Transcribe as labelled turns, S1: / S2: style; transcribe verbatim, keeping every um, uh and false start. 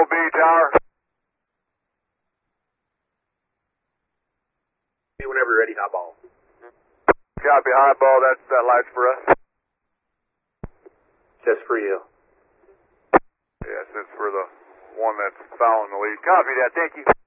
S1: Echo B Tower.
S2: Whenever you're ready, highball.
S1: Copy, highball. That's that lights for us.
S2: Just for you.
S1: Yes, it's for the one that's following the lead. Copy that. Thank you.